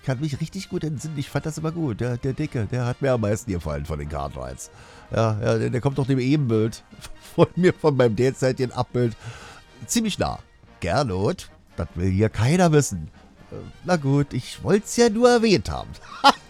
ich kann mich richtig gut entsinnen. Ich fand das immer gut. Der Dicke, der hat mir am meisten gefallen von den Cartwrights. Ja, der kommt doch dem Ebenbild von mir, von meinem derzeitigen Abbild, ziemlich nah. Gernot, das will hier keiner wissen. Na gut, ich wollte es ja nur erwähnt haben.